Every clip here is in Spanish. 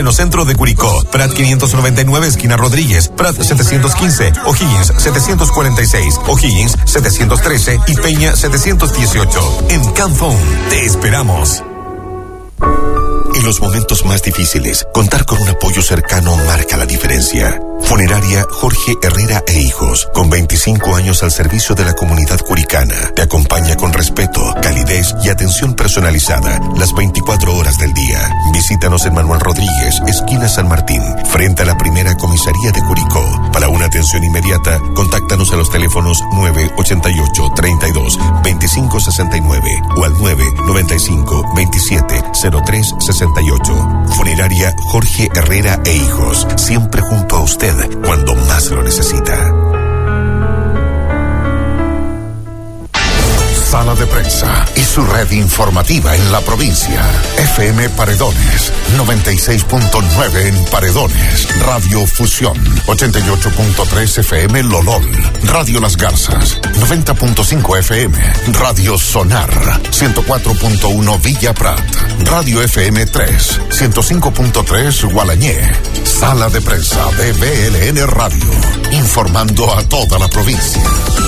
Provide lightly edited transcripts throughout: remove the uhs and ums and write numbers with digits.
En centro de Curicó, Prat 599, esquina Rodríguez, Prat 715, O'Higgins 746, O'Higgins 713 y Peña 718. En Canfón, te esperamos. En los momentos más difíciles, contar con un apoyo cercano marca la diferencia. Funeraria Jorge Herrera e Hijos, con 25 años al servicio de la comunidad curicana, te acompaña con respeto, calidez y atención personalizada las 24 horas del día. Visítanos en Manuel Rodríguez, esquina San Martín, frente a la primera comisaría de Curicó. Para una atención inmediata, contáctanos a los teléfonos 988-32-2569 o al 995-270368. Funeraria Jorge Herrera e Hijos, siempre junto a usted cuando más lo necesita. Sala de Prensa y su red informativa en la provincia. FM Paredones, 96.9 en Paredones. Radio Fusión, 88.3 FM Lolol. Radio Las Garzas, 90.5 FM. Radio Sonar, 104.1 Villa Prat. Radio FM 3, 105.3 Gualañé. Sala de Prensa de BLN Radio, informando a toda la provincia.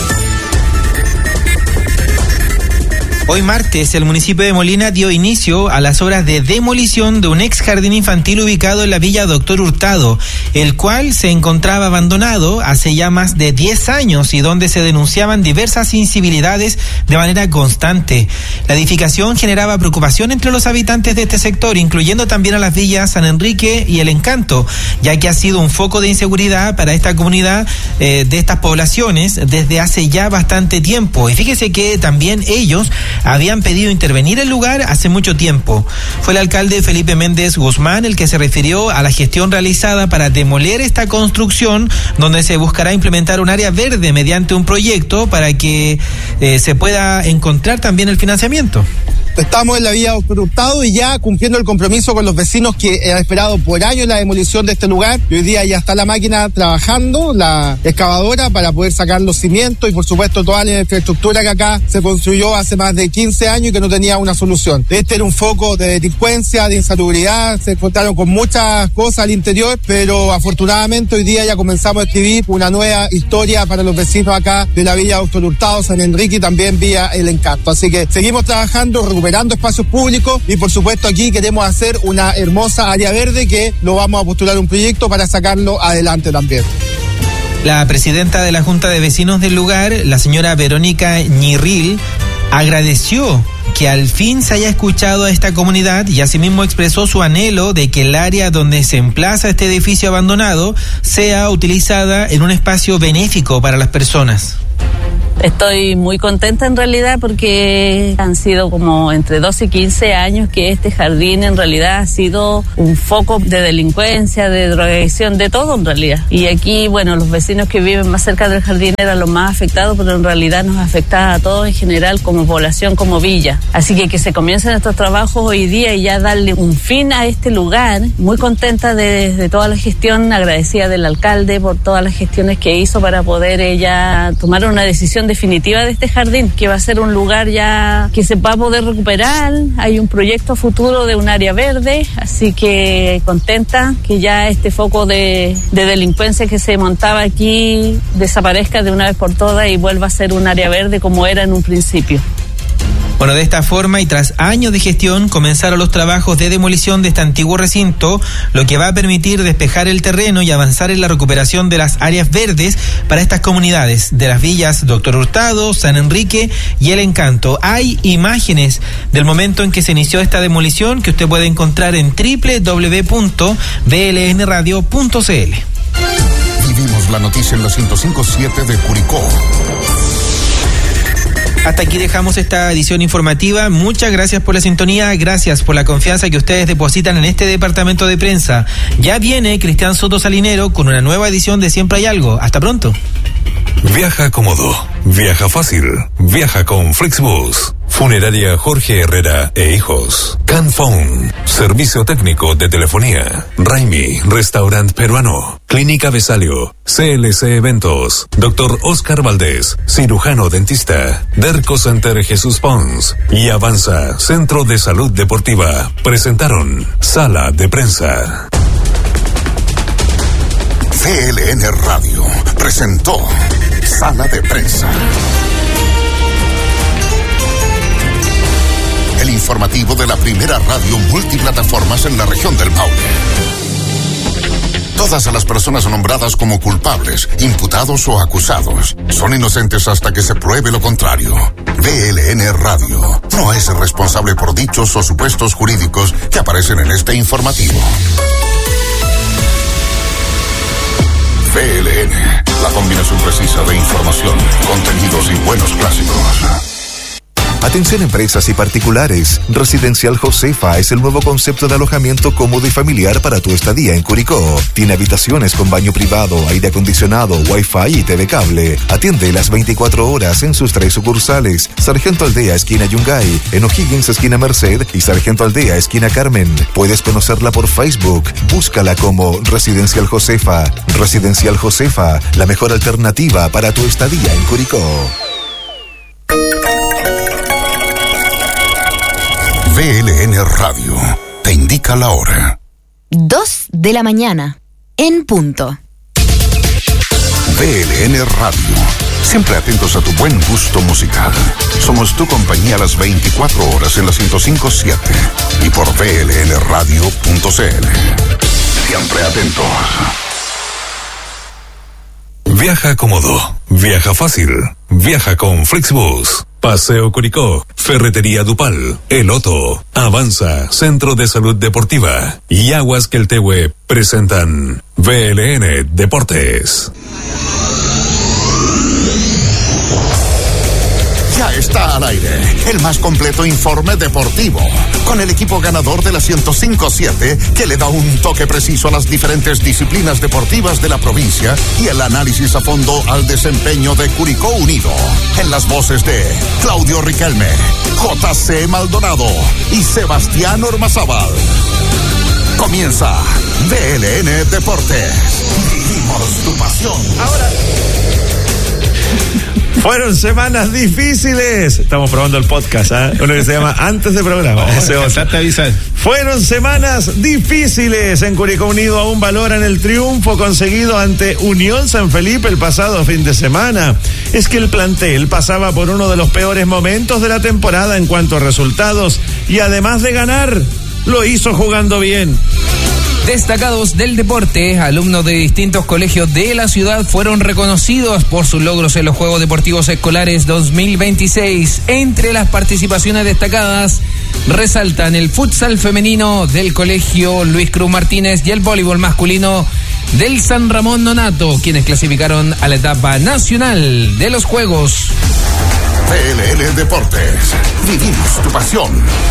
Hoy martes, el municipio de Molina dio inicio a las obras de demolición de un ex jardín infantil ubicado en la Villa Doctor Hurtado, el cual se encontraba abandonado hace ya más de 10 años y donde se denunciaban diversas incivilidades de manera constante. La edificación generaba preocupación entre los habitantes de este sector, incluyendo también a las villas San Enrique y El Encanto, ya que ha sido un foco de inseguridad para esta comunidad de estas poblaciones desde hace ya bastante tiempo. Y fíjese que también ellos habían pedido intervenir el lugar hace mucho tiempo. Fue el alcalde Felipe Méndez Guzmán el que se refirió a la gestión realizada para demoler esta construcción, donde se buscará implementar un área verde mediante un proyecto para que se pueda encontrar también el financiamiento. Estamos en la Villa Doctor Hurtado y ya cumpliendo el compromiso con los vecinos que han esperado por años la demolición de este lugar. Y hoy día ya está la máquina trabajando, la excavadora, para poder sacar los cimientos y por supuesto toda la infraestructura que acá se construyó hace más de 15 años y que no tenía una solución. Este era un foco de delincuencia, de insalubridad, se encontraron con muchas cosas al interior, pero afortunadamente hoy día ya comenzamos a escribir una nueva historia para los vecinos acá de la Villa Doctor Hurtado, San Enrique y también Villa El Encanto. Así que seguimos trabajando, recuperando espacios públicos y por supuesto aquí queremos hacer una hermosa área verde que lo vamos a postular un proyecto para sacarlo adelante también. La presidenta de la Junta de Vecinos del lugar, la señora Verónica Ñirril, agradeció que al fin se haya escuchado a esta comunidad y asimismo expresó su anhelo de que el área donde se emplaza este edificio abandonado sea utilizada en un espacio benéfico para las personas. Estoy muy contenta en realidad porque han sido como entre 12 y 15 años que este jardín en realidad ha sido un foco de delincuencia, de drogadicción, de todo en realidad. Y aquí, bueno, los vecinos que viven más cerca del jardín eran los más afectados, pero en realidad nos afecta a todos en general como población, como villa. Así que se comiencen estos trabajos hoy día y ya darle un fin a este lugar. Muy contenta de toda la gestión, agradecida del alcalde por todas las gestiones que hizo para poder ella tomar una decisión definitiva de este jardín, que va a ser un lugar ya que se va a poder recuperar. Hay un proyecto futuro de un área verde, así que contenta que ya este foco de delincuencia que se montaba aquí desaparezca de una vez por todas y vuelva a ser un área verde como era en un principio. Bueno, de esta forma y tras años de gestión comenzaron los trabajos de demolición de este antiguo recinto, lo que va a permitir despejar el terreno y avanzar en la recuperación de las áreas verdes para estas comunidades de las villas Doctor Hurtado, San Enrique y El Encanto. Hay imágenes del momento en que se inició esta demolición que usted puede encontrar en www.blnradio.cl. Vivimos la noticia en la 105.7 de Curicó. Hasta aquí dejamos esta edición informativa. Muchas gracias por la sintonía, gracias por la confianza que ustedes depositan en este departamento de prensa. Ya viene Cristian Soto Salinero con una nueva edición de Siempre Hay Algo. Hasta pronto. Viaja cómodo, viaja fácil, viaja con Flixbus. Funeraria Jorge Herrera e Hijos. Canfón, servicio técnico de telefonía. Raimi, restaurante peruano. Clínica Besalio, CLC Eventos. Dr. Oscar Valdés, cirujano dentista. Derco Center Jesús Pons y Avanza, Centro de Salud Deportiva. Presentaron Sala de Prensa. VLN Radio presentó Sala de Prensa. El informativo de la primera radio multiplataformas en la región del Maule. Todas las personas nombradas como culpables, imputados o acusados son inocentes hasta que se pruebe lo contrario. VLN Radio no es responsable por dichos o supuestos jurídicos que aparecen en este informativo. VLN, la combinación precisa de información, contenidos y buenos clásicos. Atención empresas y particulares. Residencial Josefa es el nuevo concepto de alojamiento cómodo y familiar para tu estadía en Curicó. Tiene habitaciones con baño privado, aire acondicionado, wifi y TV cable. Atiende las 24 horas en sus 3 sucursales. Sargento Aldea, esquina Yungay, en O'Higgins, esquina Merced, y Sargento Aldea, esquina Carmen. Puedes conocerla por Facebook. Búscala como Residencial Josefa. Residencial Josefa, la mejor alternativa para tu estadía en Curicó. VLN Radio te indica la hora. 2 de la mañana, en punto. VLN Radio, siempre atentos a tu buen gusto musical. Somos tu compañía a las 24 horas en la 105.7 y por vlnradio.cl. Siempre atentos. Viaja cómodo, viaja fácil, viaja con Flixbus. Paseo Curicó, Ferretería Dupal, El Otto, Avanza, Centro de Salud Deportiva y Aguas Queltehue presentan VLN Deportes. Ya está al aire el más completo informe deportivo, con el equipo ganador de la 105.7 que le da un toque preciso a las diferentes disciplinas deportivas de la provincia y el análisis a fondo al desempeño de Curicó Unido. En las voces de Claudio Riquelme, JC Maldonado y Sebastián Ormazábal. Comienza VLN Deportes. Vivimos tu pasión. Ahora. Fueron semanas difíciles. Estamos probando el podcast, uno que se llama Antes de Programa. Fueron semanas difíciles en Curicó Unido. Aún valoran el triunfo conseguido ante Unión San Felipe el pasado fin de semana. Es que el plantel pasaba por uno de los peores momentos de la temporada en cuanto a resultados y además de ganar, lo hizo jugando bien. Destacados del deporte, alumnos de distintos colegios de la ciudad fueron reconocidos por sus logros en los Juegos Deportivos Escolares 2026. Entre las participaciones destacadas resaltan el futsal femenino del colegio Luis Cruz Martínez y el voleibol masculino del San Ramón Nonato, quienes clasificaron a la etapa nacional de los Juegos. VLN Deportes, vivimos tu pasión.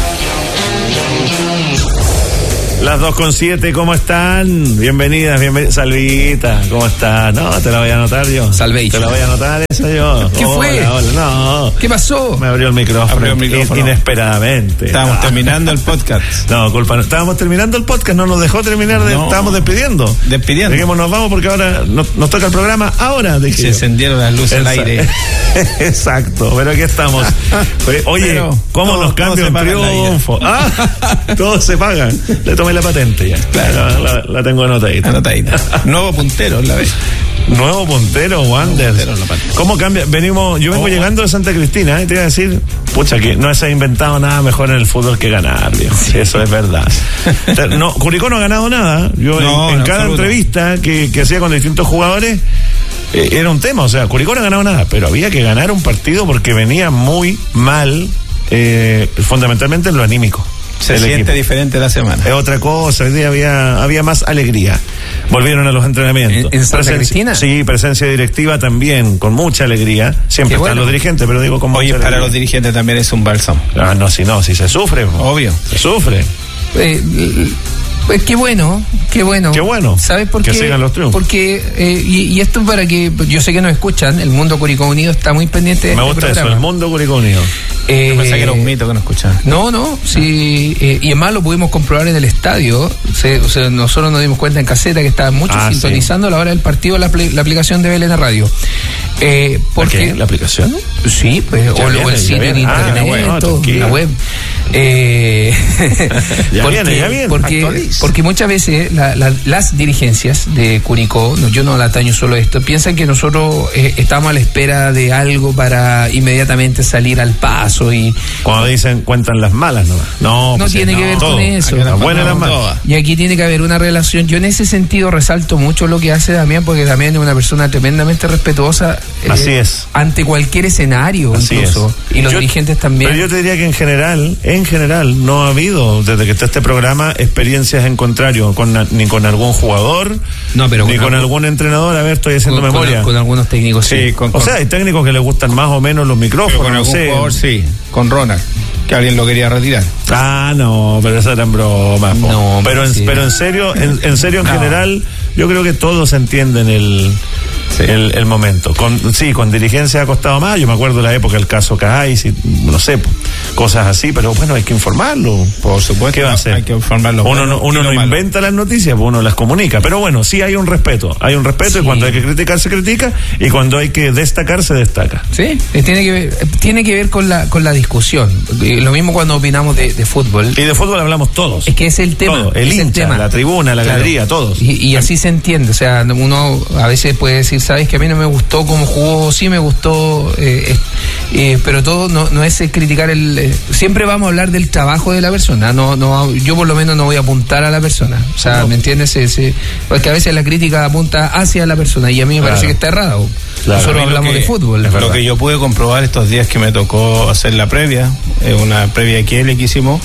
Las 2:07, ¿cómo están? Bienvenidas. Salvita, ¿cómo están? No, te la voy a anotar yo. Salvation. Te la voy a anotar esa yo. ¿Qué fue? Hola, no. ¿Qué pasó? Me abrió el micrófono. Inesperadamente. Estábamos terminando el podcast. No, culpa, no. Estábamos terminando el podcast, no nos dejó terminar, estábamos despidiendo. Dijimos, nos vamos porque ahora nos toca el programa. Ahora, se encendieron las luces al aire. Exacto, pero aquí estamos. Oye, pero, ¿cómo nos cambia un triunfo? Todos se pagan. Le tomé la patente ya. Claro. La tengo anotadita. Nuevo puntero la vez. Nuevo puntero, Wander. ¿Cómo cambia? Yo vengo llegando de Santa Cristina, te iba a decir, pucha, que no se ha inventado nada mejor en el fútbol que ganar, viejo. Sí. Eso es verdad. No, Curicó no ha ganado nada. Yo en cada entrevista que hacía con distintos jugadores, era un tema, o sea, Curicó no ha ganado nada, pero había que ganar un partido porque venía muy mal, fundamentalmente en lo anímico. Se siente equipo diferente la semana. Es otra cosa, hoy día había más alegría. Volvieron a los entrenamientos. ¿En Santa Cristina? Sí, presencia directiva también, con mucha alegría. Siempre están los dirigentes, pero digo con mucha alegría. Para los dirigentes también es un bálsamo. Si se sufre. Obvio. Se sufre. Pues qué bueno. Qué bueno. ¿Sabes por qué? Que sigan los triunfos. Porque, y esto para que, yo sé que nos escuchan, el Mundo Curicó Unido está muy pendiente de Me gusta programa. Eso, el Mundo Curicó Unido. Yo pensé que era un mito que nos escuchaban. No, sí, y además lo pudimos comprobar en el estadio. Nosotros nos dimos cuenta en caseta que estaban muchos sintonizando a la hora del partido la aplicación de VLN Radio. Porque ¿la aplicación? Sí, pues, o el sitio de internet, la web. Ya viene. Porque muchas veces las dirigencias de Curicó, yo no la ataño solo esto, piensan que nosotros estamos a la espera de algo para inmediatamente salir al paso y cuando dicen cuentan las malas, no pues tiene que ver con eso. Las buenas y las malas. Y aquí tiene que haber una relación. Yo en ese sentido resalto mucho lo que hace Damián, porque Damián es una persona tremendamente respetuosa. Así es. Ante cualquier escenario, así incluso. Es. Y los dirigentes también. Pero yo te diría que en general no ha habido, desde que está este programa, experiencias en contrario, ni con algún jugador, ni con algún entrenador. A ver, estoy haciendo memoria. Con algunos técnicos, sí. O sea, hay técnicos que les gustan más o menos los micrófonos. Con algún jugador, sí. Con Ronald, que alguien lo quería retirar. No, pero esas eran bromas. No, pero en serio, en general, yo creo que todos entienden el momento. Con dirigencia ha costado más. Yo me acuerdo de la época del caso Cajais, no sé, cosas así, pero bueno, hay que informarlo. Por supuesto. ¿Qué va a hacer? Hay que informarlo. Uno no inventa las noticias, uno las comunica. Pero bueno, sí hay un respeto. Y cuando hay que criticar, se critica, y cuando hay que destacar, se destaca. Sí, tiene que ver con la discusión. Lo mismo cuando opinamos de fútbol. Y de fútbol hablamos todos. Es que es el tema. Todo. El hincha, la tribuna, la galería, todos. Y así se entiende. O sea, uno a veces puede decir, sabes que a mí no me gustó cómo jugó, sí me gustó, pero todo no es criticar siempre vamos a hablar del trabajo de la persona. Yo por lo menos no voy a apuntar a la persona. O sea, ¿me entiendes? Porque a veces la crítica apunta hacia la persona y a mí me parece que está errado. Nosotros hablamos de fútbol. Lo que yo pude comprobar estos días que me tocó hacer la previa, una previa que hicimos.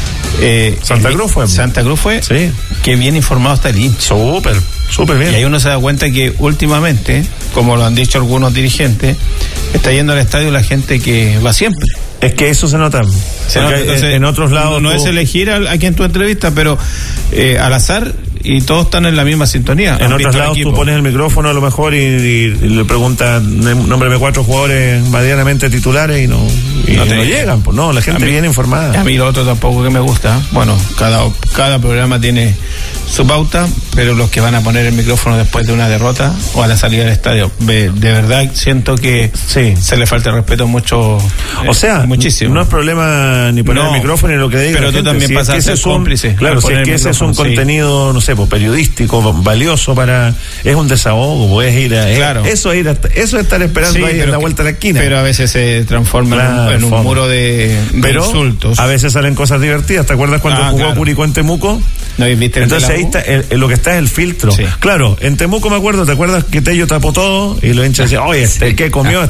Santa Cruz fue. Sí. Que bien informado está el hincha. Súper bien. Y ahí uno se da cuenta que últimamente, como lo han dicho algunos dirigentes, está yendo al estadio la gente que va siempre. Es que eso se nota. Entonces, en otros lados no es elegir a quien tú entrevistas, pero al azar, y todos están en la misma sintonía. En otros lados tú pones el micrófono a lo mejor y le preguntas, nómbrame 4 jugadores medianamente titulares y no llegan. Pues no, la gente viene informada. A mí lo otro tampoco que me gusta. Bueno, cada programa tiene su pauta, pero los que van a poner el micrófono después de una derrota o a la salida del estadio, de verdad siento que se le falta respeto mucho. O sea, muchísimo. No es problema ni poner el micrófono ni lo que diga. Pero tú también pasas a ser cómplice. Claro, si es que ese es un contenido, no sé, periodístico, valioso es un desahogo, puedes ir a... Claro. Eso es estar esperando ahí en la vuelta de la esquina. Pero a veces se transforma en un muro de insultos. A veces salen cosas divertidas. ¿Te acuerdas cuando jugó Curicó en Temuco? No, ¿viste? Entonces ahí está, lo que está es el filtro. Sí. Claro, en Temuco me acuerdo, ¿te acuerdas que Tello tapó todo? Y los hinchas decían, oye, ¿qué comió?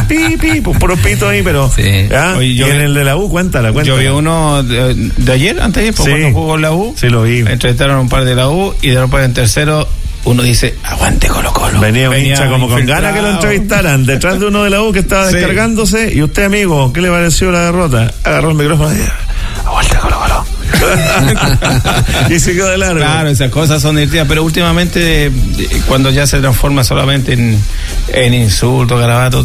Puro pito ahí, pero... Sí. Oye, y en el de la U, cuéntala. Yo vi uno de ayer, antes cuando jugó la U. Sí, lo vi. Entrevistaron un par de la U y después en tercero uno dice, aguante Colo-Colo. Venía un hincha como con ganas que lo entrevistaran detrás de uno de la U que estaba descargándose. Y usted, amigo, ¿qué le pareció la derrota? Agarró el micrófono y dijo, aguante Colo-Colo. Y se quedó de largo. Claro, esas cosas son divertidas, pero últimamente cuando ya se transforma solamente en insultos, garabatos,